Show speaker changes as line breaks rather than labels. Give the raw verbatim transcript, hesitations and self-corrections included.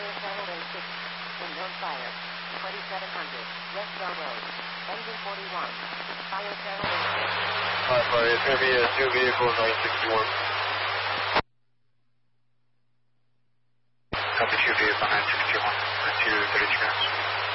Fire Channel A six. Unknown fire. twenty-seven hundred. West Bell Road. Engine forty-one. Fire Channel A six.
Alright, buddy. It's going to be a two vehicle nine sixty-one. Copy two vehicle nine sixty-one. two thirty-three minutes.